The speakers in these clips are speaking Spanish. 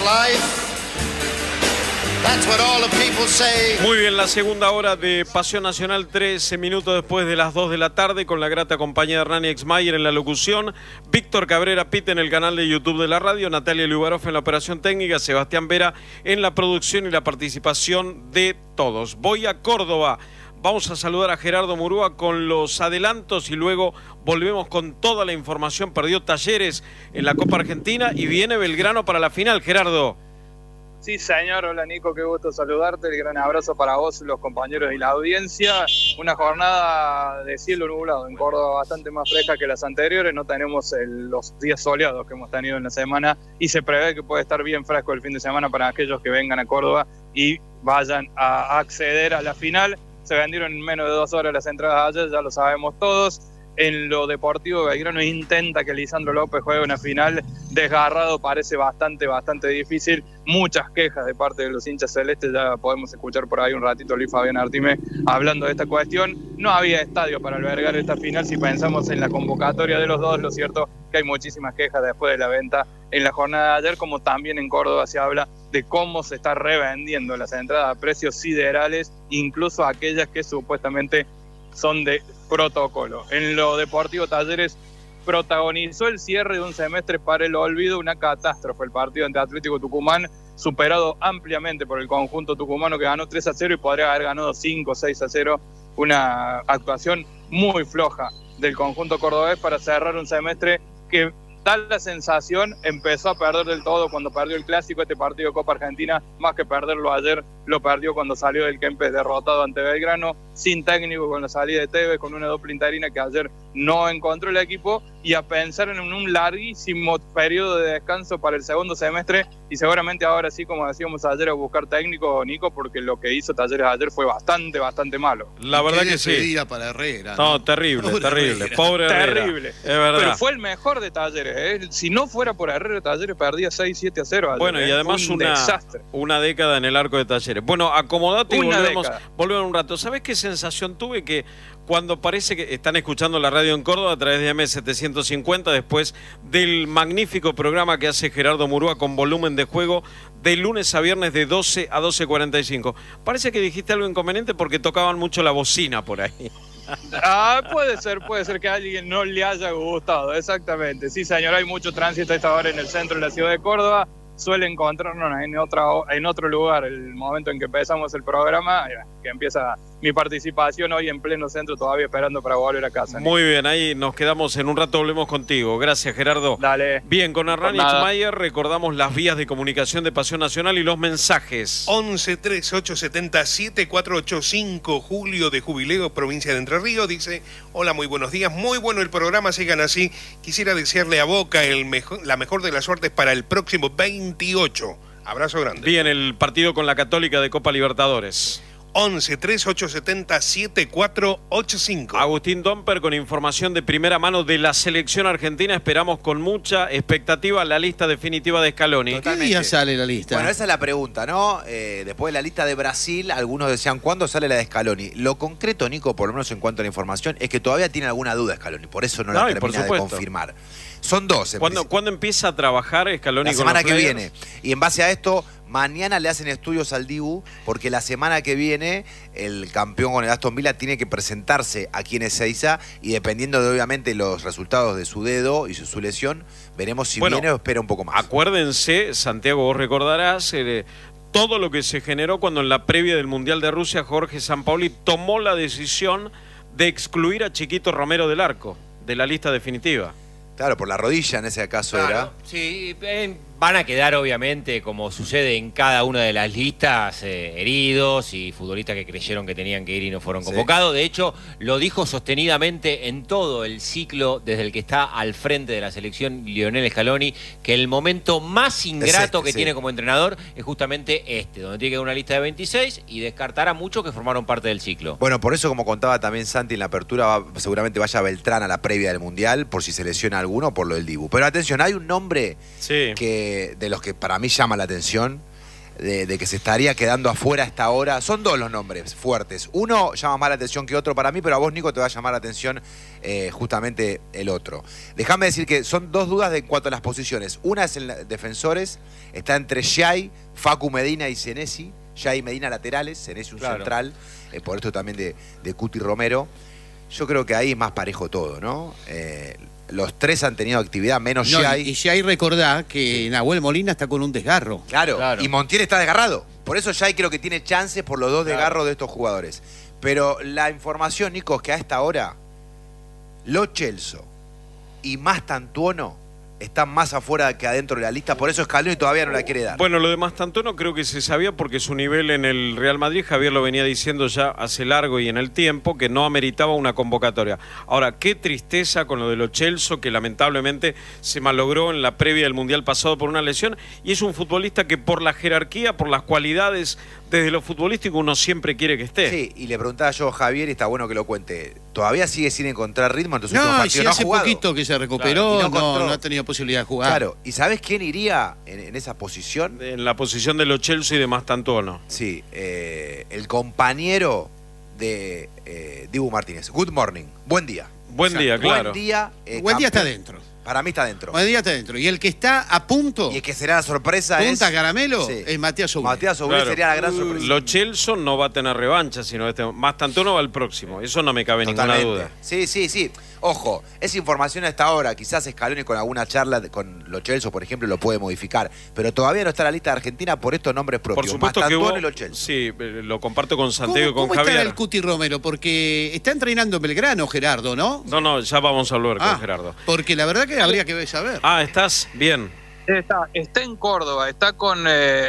Muy bien, la segunda hora de Pasión Nacional, 13 minutos después de las 2 de la tarde, con la grata compañía de Hernán Exmayer en la locución, Víctor Cabrera Pite en el canal de YouTube de la radio, Natalia Lubaroff en la operación técnica, Sebastián Vera en la producción y la participación de todos. Voy a Córdoba. Vamos a saludar a Gerardo Murúa con los adelantos y luego volvemos con toda la información. Perdió Talleres en la Copa Argentina y viene Belgrano para la final. Gerardo. Sí, señor. Hola, Nico. Qué gusto saludarte. El gran abrazo para vos, los compañeros y la audiencia. Una jornada de cielo nublado en Córdoba bastante más fresca que las anteriores. No tenemos los días soleados que hemos tenido en la semana y se prevé que puede estar bien fresco el fin de semana para aquellos que vengan a Córdoba y vayan a acceder a la final. Se vendieron en menos de 2 horas las entradas ayer, ya lo sabemos todos. En lo deportivo, Belgrano intenta que Lisandro López juegue una final. Desgarrado, parece bastante difícil. Muchas quejas de parte de los hinchas celestes. Ya podemos escuchar por ahí un ratito a Luis Fabián Artime hablando de esta cuestión. No había estadio para albergar esta final. Si pensamos en la convocatoria de los dos, lo cierto que hay muchísimas quejas después de la venta en la jornada de ayer, como también en Córdoba se habla de cómo se está revendiendo las entradas a precios siderales, incluso aquellas que supuestamente son de protocolo. En lo deportivo, Talleres protagonizó el cierre de un semestre para el olvido, una catástrofe. El partido ante Atlético Tucumán, superado ampliamente por el conjunto tucumano, que ganó 3-0 y podría haber ganado 5-6-0. Una actuación muy floja del conjunto cordobés para cerrar un semestre que da la sensación, empezó a perder del todo cuando perdió el clásico. Este partido de Copa Argentina, más que perderlo ayer, lo perdió cuando salió del Kempes derrotado ante Belgrano, sin técnico, con la salida de Tevez, con una doble interina que ayer no encontró el equipo, y a pensar en un larguísimo periodo de descanso para el segundo semestre, y seguramente ahora sí, como decíamos ayer, a buscar técnico, Nico, porque lo que hizo Talleres ayer fue bastante malo. La verdad que sí. Para Herrera, no, terrible. Pobre Herrera. Terrible. Es verdad. Pero fue el mejor de Talleres, ¿eh? Si no fuera por Herrera, Talleres perdía 6-7-0 ayer. Bueno, y además una década en el arco de Talleres. Bueno, acomodate y volvemos un rato. ¿Sabés qué sensación tuve? Que cuando parece que están escuchando la radio en Córdoba a través de AM750, después del magnífico programa que hace Gerardo Murúa con volumen de juego de lunes a viernes de 12 a 12:45. Parece que dijiste algo inconveniente porque tocaban mucho la bocina por ahí. Puede ser que a alguien no le haya gustado, exactamente. Sí, señor, hay mucho tránsito a esta hora en el centro de la ciudad de Córdoba. Suele encontrarnos en otro lugar el momento en que empezamos el programa, que empieza mi participación hoy en pleno centro, todavía esperando para volver a casa. Muy bien, ahí nos quedamos, en un rato volvemos contigo. Gracias, Gerardo. Dale. Bien, con Hernán Exmayer recordamos las vías de comunicación de Pasión Nacional y los mensajes. 11 3870 7485, Julio de Jubileo, provincia de Entre Ríos, dice: hola, muy buenos días, muy bueno el programa, sigan así. Quisiera desearle a Boca la mejor de las suertes para el próximo 28. Abrazo grande. Bien, el partido con la Católica de Copa Libertadores. 11 3870 7485. Agustín Domper con información de primera mano de la selección argentina. Esperamos con mucha expectativa la lista definitiva de Scaloni. ¿Qué día sale la lista? Bueno, esa es la pregunta, ¿no? Después de la lista de Brasil, algunos decían ¿cuándo sale la de Scaloni? Lo concreto, Nico, por lo menos en cuanto a la información, es que todavía tiene alguna duda Scaloni, por eso no la termina de confirmar. Son dos. ¿Cuándo empieza a trabajar Scaloni? La semana que viene. Y en base a esto, mañana le hacen estudios al Dibu, porque la semana que viene el campeón con el Aston Villa tiene que presentarse aquí en Ezeiza, y dependiendo de obviamente los resultados de su dedo y su lesión, veremos si viene o espera un poco más. Acuérdense, Santiago, vos recordarás todo lo que se generó cuando en la previa del Mundial de Rusia Jorge Sampaoli tomó la decisión de excluir a Chiquito Romero del arco, de la lista definitiva. Claro, por la rodilla en ese caso era. Sí, van a quedar obviamente, como sucede en cada una de las listas, heridos y futbolistas que creyeron que tenían que ir y no fueron convocados. De hecho, lo dijo sostenidamente en todo el ciclo desde el que está al frente de la selección Lionel Scaloni, que el momento más ingrato que tiene como entrenador es justamente donde tiene que dar una lista de 26 y descartar a muchos que formaron parte del ciclo. Bueno, por eso, como contaba también Santi en la apertura, seguramente vaya Beltrán a la previa del Mundial, por si se lesiona alguno, por lo del Dibu. Pero atención, hay un nombre que de los que para mí llama la atención. de que se estaría quedando afuera hasta ahora. Son dos los nombres fuertes. Uno llama más la atención que otro para mí, pero a vos, Nico, te va a llamar la atención justamente el otro. Déjame decir que son dos dudas en cuanto a las posiciones. Una es en defensores, está entre Xai, Facu Medina y Senesi. Xai y Medina laterales, Senesi un central, por esto también de Cuti Romero. Yo creo que ahí es más parejo todo, ¿no? Los tres han tenido actividad, menos Xai. Y Xai, recordá que Nahuel Molina está con un desgarro. Claro, y Montiel está desgarrado. Por eso Xai creo que tiene chances por los dos desgarros de estos jugadores. Pero la información, Nico, es que a esta hora, Lo Celso y Mastantuono están más afuera que adentro de la lista, por eso Scaloni todavía no la quiere dar. Bueno, lo de Mastantuono creo que se sabía porque su nivel en el Real Madrid, Javier lo venía diciendo ya hace largo y en el tiempo, que no ameritaba una convocatoria. Ahora, qué tristeza con lo de Lo Celso, que lamentablemente se malogró en la previa del Mundial pasado por una lesión, y es un futbolista que por la jerarquía, por las cualidades desde lo futbolístico, uno siempre quiere que esté. Sí, y le preguntaba yo a Javier, y está bueno que lo cuente, ¿todavía sigue sin encontrar ritmo en los últimos No, partidos? si No ha hace jugado. poquito que se recuperó, Claro, no ha tenido posibilidad de jugar. Claro, ¿y sabes quién iría en esa posición? En la posición de Lo Celso y de Mastantuono. Sí, el compañero de Dibu Martínez. Good morning, buen día. Buen día, claro. Buen día. Buen día está dentro. Para mí está dentro. Buen día está dentro. Y el que está a punto, Y el que será la sorpresa punta es... caramelo, Sí. es Matías Oblé. Matías Oblé Claro. sería la gran sorpresa. Lo Celso no va a tener revancha, sino Mastantuono va al próximo. Eso no me cabe ninguna duda. Sí, sí, sí. Ojo, esa información hasta ahora, quizás Scaloni con alguna charla con Lo Celso, por ejemplo, lo puede modificar. Pero todavía no está en la lista de Argentina por estos nombres propios. Por supuesto que Mastantuono hubo, y Lo Celso. sí, lo comparto con Santiago y con ¿Cómo está Javier. el Cuti Romero? Porque está entrenando en Belgrano, Gerardo, ¿no? No, ya vamos a hablar con Gerardo. Porque la verdad que habría que saber. ¿Estás? Bien. Está en Córdoba, está con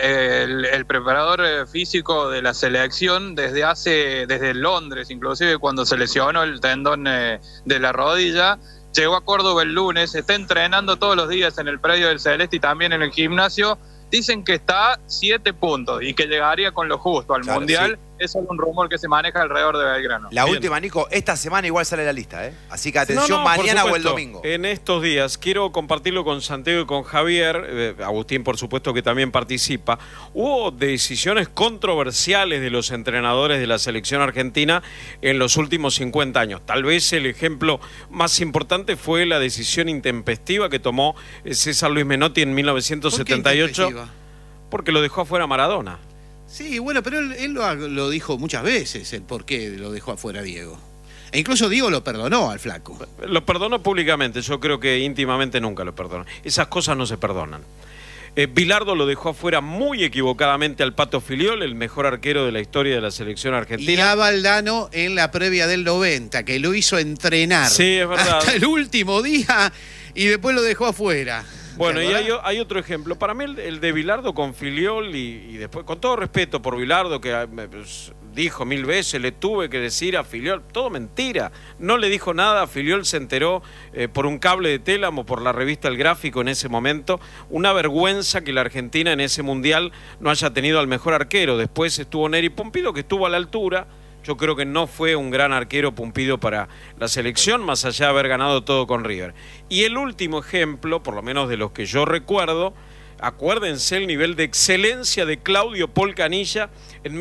el preparador físico de la selección desde Londres, inclusive cuando se lesionó el tendón de la rodilla. Llegó a Córdoba el lunes, está entrenando todos los días en el predio del Celeste y también en el gimnasio. Dicen que está 7 puntos y que llegaría con lo justo al Claro, Mundial. sí. Es solo un rumor que se maneja alrededor de Belgrano. La Bien. última, Nico, esta semana igual sale la lista, ¿eh? Así que atención, No, por mañana o el supuesto. domingo. En estos días, quiero compartirlo con Santiago y con Javier, Agustín por supuesto que también participa. Hubo decisiones controversiales de los entrenadores de la selección argentina en los últimos 50 años. Tal vez el ejemplo más importante fue la decisión intempestiva que tomó César Luis Menotti en 1978, ¿Por qué intempestiva? porque lo dejó afuera Maradona. Sí, bueno, pero él lo dijo muchas veces, el por qué lo dejó afuera a Diego. E incluso Diego lo perdonó al flaco. Lo perdonó públicamente, yo creo que íntimamente nunca lo perdonó. Esas cosas no se perdonan. Bilardo lo dejó afuera muy equivocadamente al Pato Filiol, el mejor arquero de la historia de la selección Y argentina. a Valdano en la previa del 90, que lo hizo entrenar Sí, es verdad. hasta el último día y después lo dejó afuera. Bueno, ¿Te y acordás? hay otro ejemplo. Para mí el de Bilardo con Filiol y después, con todo respeto por Bilardo, que dijo 1000 veces, le tuve que decir a Filiol, todo mentira. No le dijo nada, Filiol se enteró por un cable de Télamo, por la revista El Gráfico en ese momento. Una vergüenza que la Argentina en ese Mundial no haya tenido al mejor arquero. Después estuvo Neri Pumpido, que estuvo a la altura. Yo creo que no fue un gran arquero Pumpido para la selección, más allá de haber ganado todo con River. Y el último ejemplo, por lo menos de los que yo recuerdo, acuérdense el nivel de excelencia de Claudio Paul Canilla en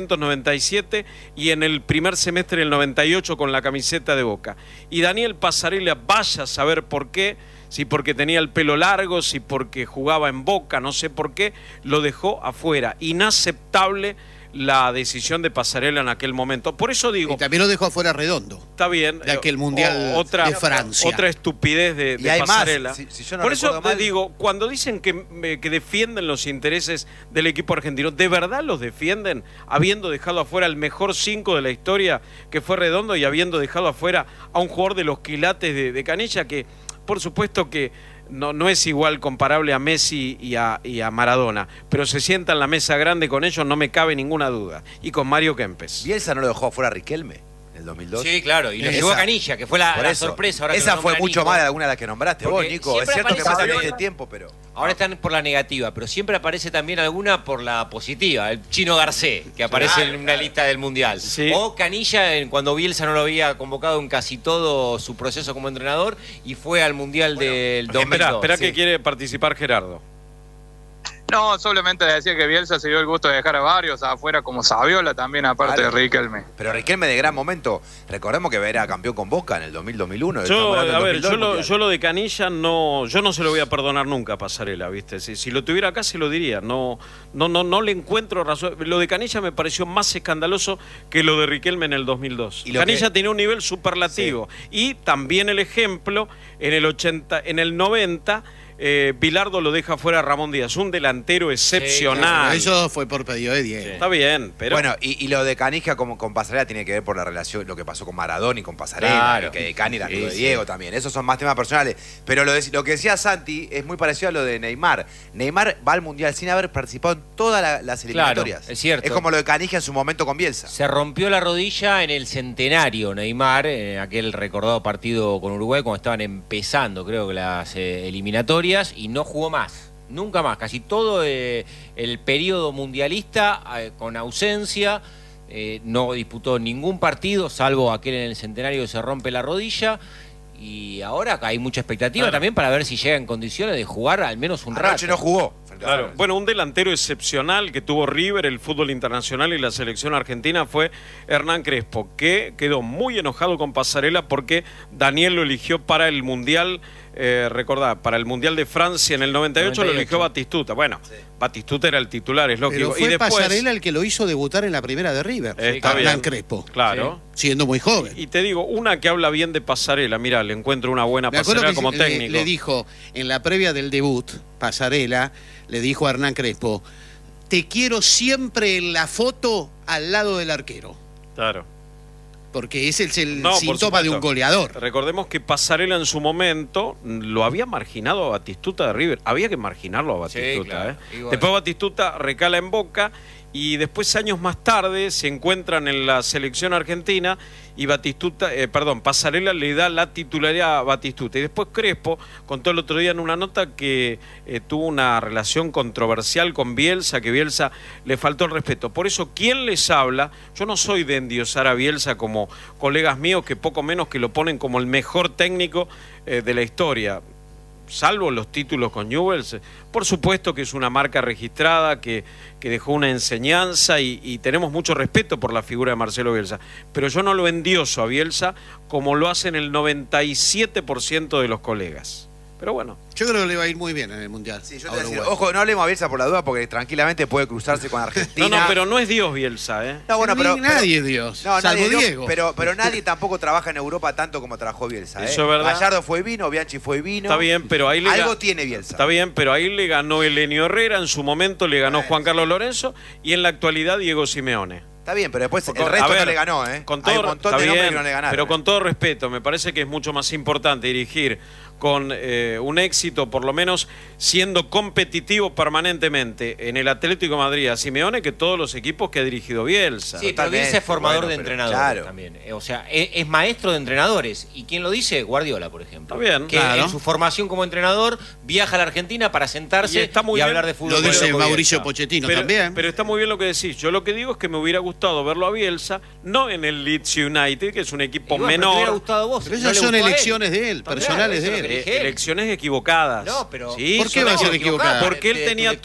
1997 y en el primer semestre del 98 con la camiseta de Boca. Y Daniel Passarella, vaya a saber por qué, si porque tenía el pelo largo, si porque jugaba en Boca, no sé por qué, lo dejó afuera. Inaceptable la decisión de Passarella en aquel momento. Por eso digo, Y también lo dejó afuera Redondo. está bien. De aquel Mundial de Francia. Otra estupidez de Y hay más, Passarella. si yo no Por eso recuerdo te mal. digo, cuando dicen que defienden los intereses del equipo argentino, ¿de verdad los defienden habiendo dejado afuera el mejor 5 de la historia, que fue Redondo, y habiendo dejado afuera a un jugador de los quilates de Canilla, que por supuesto que no es igual comparable a Messi y a Maradona, pero se sienta en la mesa grande con ellos, no me cabe ninguna duda. Y con Mario Kempes. Bielsa no lo dejó afuera a Riquelme en el 2002. Sí, claro, y lo Esa- llevó a Canilla, que fue Por la eso, sorpresa. Ahora que esa lo fue nombra mucho Nico. más de alguna de las que nombraste vos, Porque Nico. Es siempre cierto que aparece pasa ahora- el tiempo, pero... Ahora están por la negativa, pero siempre aparece también alguna por la positiva. El Chino Garcé, que aparece en una lista del Mundial. Sí. O Canilla, cuando Bielsa no lo había convocado en casi todo su proceso como entrenador y fue al Mundial del 2002. Espera Sí. que quiere participar Gerardo. No, solamente decía que Bielsa se dio el gusto de dejar a varios afuera, como Saviola también, aparte Claro. de Riquelme. Pero Riquelme de gran momento. Recordemos que era campeón con Boca en el 2000-2001. Yo lo de Canilla yo no se lo voy a perdonar nunca a Pasarela, ¿viste? Si lo tuviera acá se lo diría. No le encuentro razón. Lo de Canilla me pareció más escandaloso que lo de Riquelme en el 2002. Y Canilla tenía un nivel superlativo. Sí. Y también el ejemplo, en el 90, Bilardo lo deja fuera a Ramón Díaz, un delantero excepcional. Sí, claro, eso fue por pedido de Diego. Sí. Está bien, pero... Bueno, y lo de Canija como con Pasarela tiene que ver por la relación, lo que pasó con Maradona y con Pasarela, Claro. que de Cani era amigo de Diego también. Esos son más temas personales. Pero lo que decía Santi es muy parecido a lo de Neymar. Neymar va al Mundial sin haber participado en todas las eliminatorias. Claro, es cierto. Es como lo de Canija en su momento con Bielsa. Se rompió la rodilla en el centenario Neymar, en aquel recordado partido con Uruguay, cuando estaban empezando, creo que las eliminatorias, y no jugó más, nunca más. Casi todo el periodo mundialista con ausencia, no disputó ningún partido, salvo aquel en el centenario que se rompe la rodilla. Y ahora hay mucha expectativa también para ver si llega en condiciones de jugar al menos un rato. Anoche no jugó. Claro. Bueno, un delantero excepcional que tuvo River, el fútbol internacional y la selección argentina fue Hernán Crespo, que quedó muy enojado con Pasarela porque Daniel lo eligió para el Mundial, recordá, para el Mundial de Francia en el 98 lo eligió Batistuta. Bueno, sí. Batistuta era el titular, es lógico. Pero fue y después, Pasarela el que lo hizo debutar en la primera de River. Hernán Crespo. Claro. Sí. Siendo muy joven. Y te digo, una que habla bien de Pasarela, mira, le encuentro una buena Pasarela como técnico. Le dijo, en la previa del debut, Pasarela le dijo a Hernán Crespo, te quiero siempre en la foto al lado del arquero. Claro. Porque ese es el síntoma de un goleador. Recordemos que Pasarela en su momento lo había marginado a Batistuta de River. Había que marginarlo a Batistuta. Sí, claro. Después Batistuta recala en Boca y después, años más tarde, se encuentran en la selección argentina y Pasarela le da la titularidad a Batistuta. Y después Crespo contó el otro día en una nota que tuvo una relación controversial con Bielsa, que Bielsa le faltó el respeto. Por eso, ¿quién les habla? Yo no soy de endiosar a Bielsa como colegas míos que poco menos que lo ponen como el mejor técnico de la historia. Salvo los títulos con Newell's, por supuesto que es una marca registrada, que dejó una enseñanza y tenemos mucho respeto por la figura de Marcelo Bielsa, pero yo no lo endioso a Bielsa como lo hacen el 97% de los colegas. Pero bueno. Yo creo que le va a ir muy bien en el Mundial. Sí, yo te voy a decir, ojo, no hablemos a Bielsa por la duda porque tranquilamente puede cruzarse con Argentina. No, pero no es Dios Bielsa, ¿eh? No, bueno, pero nadie es Dios, no, salvo nadie Diego. Pero nadie tampoco trabaja en Europa tanto como trabajó Bielsa. Eso es verdad. Gallardo fue y vino, Bianchi fue y vino. Está bien, pero ahí algo tiene Bielsa. Está bien, pero ahí le ganó Elenio Herrera, en su momento le ganó Juan Carlos Lorenzo y en la actualidad Diego Simeone. Está bien, pero después el resto no le ganó, ¿eh? Hay un montón de nombres que no le ganaron. Pero con todo respeto, me parece que es mucho más importante dirigir con un éxito, por lo menos siendo competitivo permanentemente en el Atlético de Madrid a Simeone, que todos los equipos que ha dirigido Bielsa. Sí, pero Bielsa es formador de entrenadores también. O sea, es maestro de entrenadores. ¿Y quién lo dice? Guardiola, por ejemplo. Está bien. Que en su formación como entrenador viaja a la Argentina para sentarse y hablar de fútbol. Lo dice Mauricio Pochettino también. Pero está muy bien lo que decís. Yo lo que digo es que me hubiera gustado verlo a Bielsa, no en el Leeds United, que es un equipo menor. Me hubiera gustado a vos. Pero esas son elecciones de él, personales de él. Elecciones equivocadas. No, pero sí, ¿por qué va a ser equivocada? Porque él tenía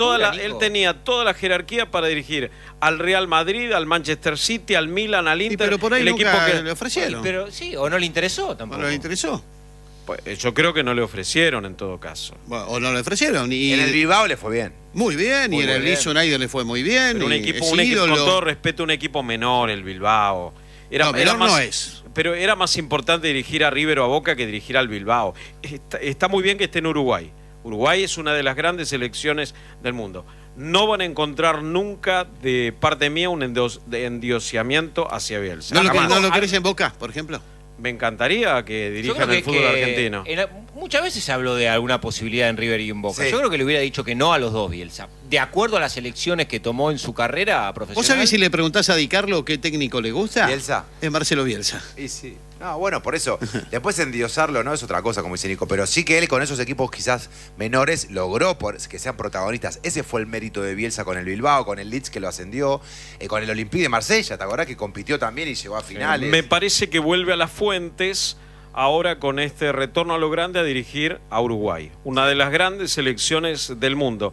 toda la jerarquía para dirigir al Real Madrid, al Manchester City, al Milan, al Inter. Pero por ahí el nunca equipo que le ofrecieron. Pero sí, o no le interesó tampoco. ¿No le interesó? Pues, yo creo que no le ofrecieron en todo caso. Bueno, o no le ofrecieron. Y en el Bilbao le fue bien. Muy bien, y en el Leeds United le fue muy bien. Pero un equipo, con todo respeto, un equipo menor, el Bilbao. Menor no es. Pero era más importante dirigir a River o a Boca que dirigir al Bilbao. Está muy bien que esté en Uruguay. Uruguay es una de las grandes selecciones del mundo. No van a encontrar nunca de parte mía un endiosamiento hacia Bielsa. ¿No lo querés en Boca, por ejemplo? Me encantaría que dirijan el fútbol argentino. Muchas veces se habló de alguna posibilidad en River y en Boca. Sí. Yo creo que le hubiera dicho que no a los dos, Bielsa. De acuerdo a las elecciones que tomó en su carrera profesional. ¿Vos sabés si le preguntás a Di Carlo qué técnico le gusta? ¿Bielsa? Es Marcelo Bielsa. Y sí. No, bueno, por eso. Después endiosarlo no es otra cosa, como dice Nico. Pero sí que él con esos equipos quizás menores logró que sean protagonistas. Ese fue el mérito de Bielsa con el Bilbao, con el Leeds que lo ascendió, con el Olympique de Marsella. ¿Te acordás que compitió también y llegó a finales? Me parece que vuelve a las fuentes ahora con este retorno a lo grande a dirigir a Uruguay. Una de las grandes selecciones del mundo.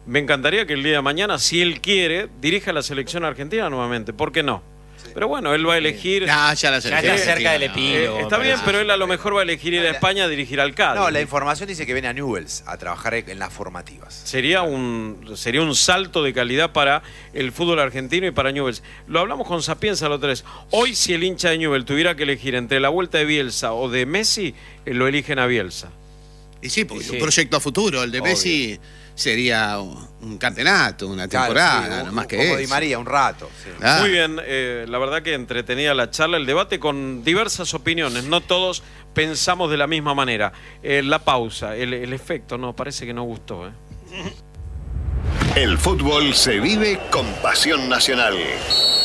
me encantaría que el día de mañana, si él quiere, dirija la selección argentina nuevamente. ¿Por qué no? Pero bueno, él va a elegir... Ya Ya está cerca del epílogo. está bien, pero él a lo mejor va a elegir ir a España a dirigir al Cádiz. No, la información dice que viene a Newell's a trabajar en las formativas. Sería un salto de calidad para el fútbol argentino y para Newell's. Lo hablamos con Sapienza los tres. Hoy, si el hincha de Newell's tuviera que elegir entre la vuelta de Bielsa o de Messi, lo eligen a Bielsa. Y sí, porque Sí. un proyecto a futuro. El de Obvio. Messi sería un campeonato, una Claro, temporada, sí, no más que como eso. Di María, un rato. Sí. Ah. Muy bien, la verdad que entretenida la charla, el debate con diversas opiniones. No todos pensamos de la misma manera. La pausa, el efecto, no, parece que no gustó. El fútbol se vive con pasión nacional.